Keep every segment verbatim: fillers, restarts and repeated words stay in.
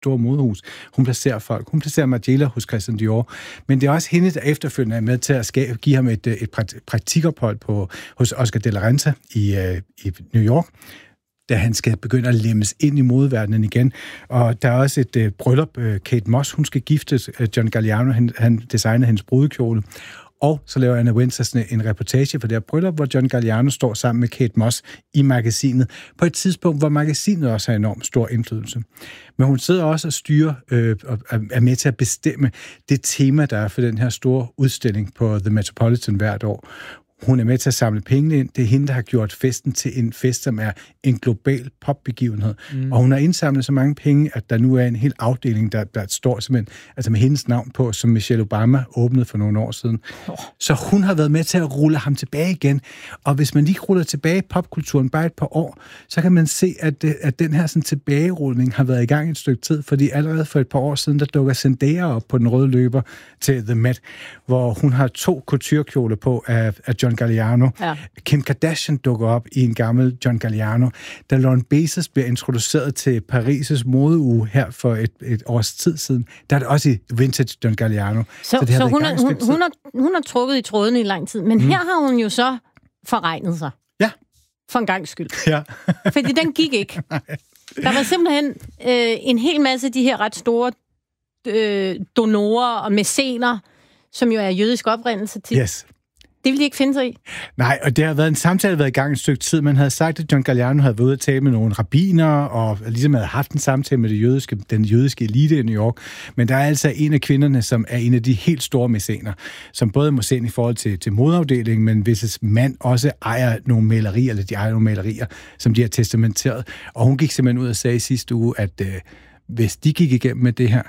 store modehus. Hun placerer folk. Hun placerer Margiela hos Christian Dior. Men det er også hende, der efterfølgende er med til at skabe, give ham et, et praktikophold på, hos Oscar de la Renta i, uh, i New York, da han skal begynde at lemmes ind i modeverdenen igen. Og der er også et uh, bryllup. Uh, Kate Moss, hun skal giftes. Uh, John Galliano, han, han designer hendes brudekjole. Og så laver Anna Wintour sådan en reportage for det her bryllup, hvor John Galliano står sammen med Kate Moss i magasinet, på et tidspunkt, hvor magasinet også har enormt stor indflydelse. Men hun sidder også og styrer øh, og er med til at bestemme det tema, der er for den her store udstilling på The Metropolitan hvert år. Hun er med til at samle pengene ind. Det er hende, der har gjort festen til en fest, som er en global popbegivenhed. Mm. Og hun har indsamlet så mange penge, at der nu er en hel afdeling, der, der står simpelthen, altså med hendes navn på, som Michelle Obama åbnede for nogle år siden. Oh. Så hun har været med til at rulle ham tilbage igen. Og hvis man lige ruller tilbage i popkulturen bare et par år, så kan man se, at, det, at den her sådan, tilbagerulning har været i gang et stykke tid, fordi allerede for et par år siden, der dukker Zendaya op på den røde løber til The Met, hvor hun har to couturekjoler på af, af John Galliano. Ja. Kim Kardashian dukker op i en gammel John Galliano. Da Lauren Bezos bliver introduceret til Paris' modeuge her for et, et års tid siden, der er det også i vintage John Galliano. Så, så, det så hun, er, hun, hun, har, hun har trukket i trådene i lang tid, men mm. her har hun jo så forregnet sig. Ja. For en gangs skyld. Ja. Fordi den gik ikke. Der var simpelthen øh, en hel masse af de her ret store øh, donorer og mæscener, som jo er jødisk oprindelse til. Yes. Det ville de ikke finde sig i. Nej, og det har været en samtale, der har været i gang et stykke tid. Man havde sagt, at John Galliano havde været ude at tale med nogle rabbiner, og ligesom havde haft en samtale med det jødiske, den jødiske elite i New York. Men der er altså en af kvinderne, som er en af de helt store mæscener, som både er mæcen i forhold til, til modeafdelingen, men hvis mand også ejer nogle malerier, eller de ejer nogle malerier, som de har testamenteret. Og hun gik simpelthen ud og sagde i sidste uge, at øh, hvis de gik igennem med det her,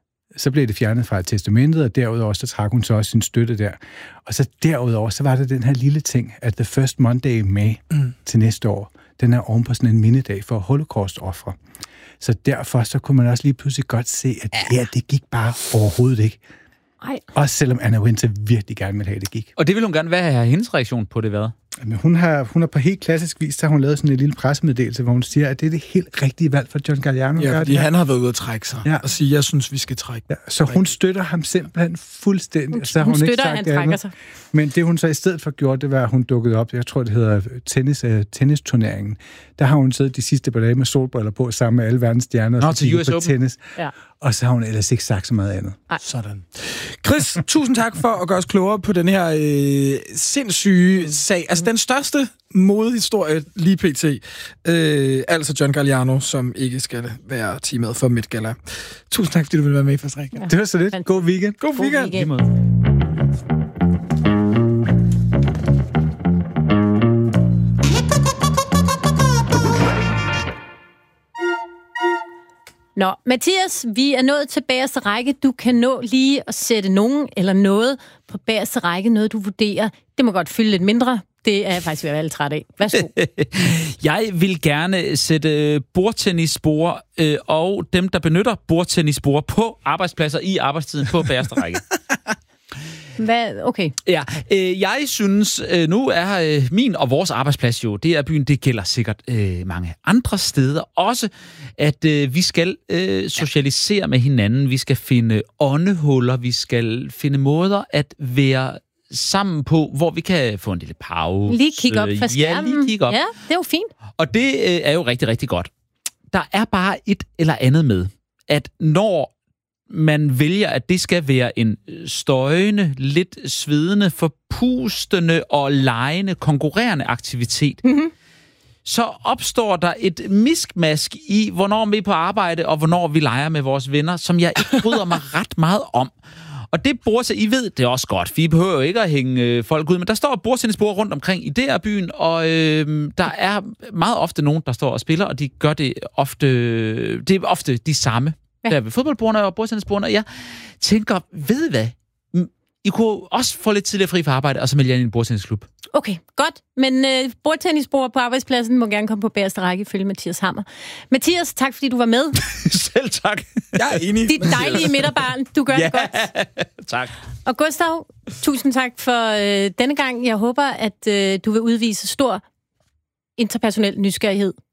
så blev det fjernet fra testamentet, og derudover så trak hun så også sin støtte der. Og så derudover, så var der den her lille ting, at The First Monday in May mm. til næste år, den er oven på sådan en mindedag for holocaust-ofre. Så derfor så kunne man også lige pludselig godt se, at ja, ja det gik bare overhovedet ikke. Ej. Også selvom Anna Wintour virkelig gerne ville have, det gik. Og det vil hun gerne være, have hendes reaktion på det været? Men hun har, hun har på helt klassisk vis, så har hun lavet sådan en lille pressemeddelelse, hvor hun siger, at det er det helt rigtige valg for John Galliano. Ja, fordi han har været ude at trække sig, ja. og sige, jeg synes, vi skal trække. Ja, så hun støtter ham simpelthen fuldstændig. Hun, så hun, hun støtter, ikke sagt han trækker andet. sig. Men det, hun så i stedet for gjorde, det var, at hun dukkede op, jeg tror, det hedder tennis, uh, tennisturneringen. Der har hun siddet de sidste par dage med solbriller på, sammen med alle verdens stjerner. Nå, til U S på Open. Tennis. Ja. Og så har hun ellers ikke sagt så meget andet. Ej. Sådan. Chris, tusind tak for at gøre os klogere på den her øh, sindssyge sag. Altså den største modehistorie lige pt. Øh, altså John Galliano, som ikke skal være teamet for Met Gala. Tusind tak, fordi du ville være med i Fast Track. Ja. Det var så lidt. God weekend. God, God weekend. weekend. Nå, Mathias, vi er nået til bagerste række. Du kan nå lige at sætte nogen eller noget på bagerste række, noget du vurderer. Det må godt fylde lidt mindre. Det er jeg faktisk ved at være lidt træt af. Værsgo. Jeg vil gerne sætte bordtennisspor øh, og dem, der benytter bordtennisspor på arbejdspladser i arbejdstiden på bagerste række. Hvad? Okay. Ja, øh, jeg synes, øh, nu er øh, min og vores arbejdsplads jo, det er byen, det gælder sikkert øh, mange andre steder også, at øh, vi skal øh, socialisere med hinanden, vi skal finde åndehuller, vi skal finde måder at være sammen på, hvor vi kan få en lille pause. Lige kigge op for skærmen. Ja, lige kigge op. Ja, det er jo fint. Og det øh, er jo rigtig, rigtig godt. Der er bare et eller andet med, at når man vælger, at det skal være en støjende, lidt svedende, forpustende og legende, konkurrerende aktivitet, mm-hmm. så opstår der et miskmask i, hvornår vi er på arbejde, og hvornår vi leger med vores venner, som jeg ikke bryder mig ret meget om. Og det bord, I ved, det er også godt, for I behøver jo ikke at hænge øh, folk ud, men der står bordtennisbord rundt omkring i det her byen, og øh, der er meget ofte nogen, der står og spiller, og de gør det ofte, det er ofte de samme. Ja. Der ved fodboldbordene og bordtennisbordene, og jeg tænker, ved I hvad? I kunne også få lidt tidligere fri fra arbejde, og så melde jer ind i en bordtennisklub. Okay, godt. Men øh, bordtennisbord på arbejdspladsen må gerne komme på bagerste række, ifølge Mathias Hammer. Mathias, tak fordi du var med. Selv tak. Jeg er enig. Dit dejlige midterbarn, du gør ja, det godt. Tak. Og Gustav, tusind tak for øh, denne gang. Jeg håber, at øh, du vil udvise stor interpersonel nysgerrighed